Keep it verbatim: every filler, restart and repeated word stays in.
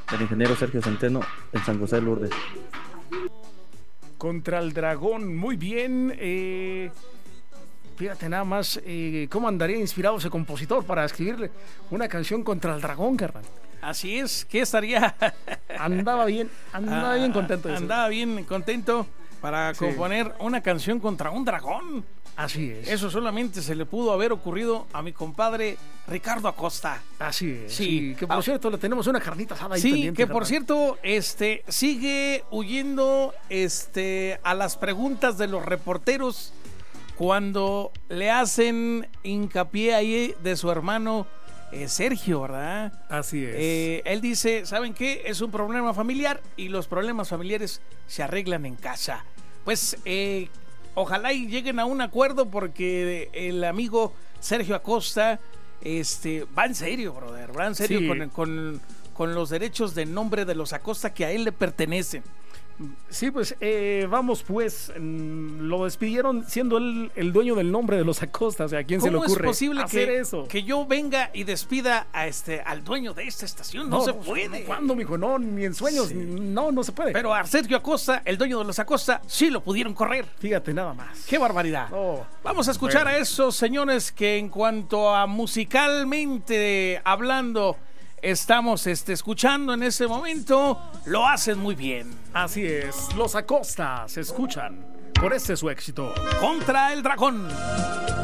del ingeniero Sergio Centeno en San José de Lourdes. Contra el Dragón, muy bien. Eh, fíjate nada más eh, cómo andaría inspirado ese compositor para escribirle una canción contra el Dragón, carnal. Así es, que estaría... Andaba bien, andaba ah, bien contento. Andaba bien contento para sí. componer una canción contra un dragón. Así es. Eso solamente se le pudo haber ocurrido a mi compadre Ricardo Acosta. Así es. Sí. sí que por ah, cierto le tenemos una carnita asada ahí sí, pendiente. que por carnal. cierto, este, sigue huyendo este, a las preguntas de los reporteros cuando le hacen hincapié ahí de su hermano eh, Sergio, ¿verdad? Así es. Eh, él dice, ¿saben qué? Es un problema familiar y los problemas familiares se arreglan en casa. Pues eh, ojalá y lleguen a un acuerdo porque el amigo Sergio Acosta este, va en serio, brother, va en serio Sí. con, con, con los derechos de nombre de los Acosta que a él le pertenecen. Sí, pues eh, vamos pues, mm, lo despidieron siendo él el dueño del nombre de los Acosta, o sea, ¿a quién se le ¿Cómo ocurre es posible hacer que, eso? que yo venga y despida a este, al dueño de esta estación? No, no se puede. ¿Cuándo, mijo? No, ni en sueños, Sí. no, no se puede. Pero a Sergio Acosta, el dueño de los Acosta, sí lo pudieron correr. Fíjate nada más. ¡Qué barbaridad! Oh, Vamos a escuchar bueno. a esos señores que en cuanto a musicalmente hablando estamos este, escuchando en ese momento, lo hacen muy bien. Así es, los Acosta se escuchan por este su éxito. Contra el Dragón.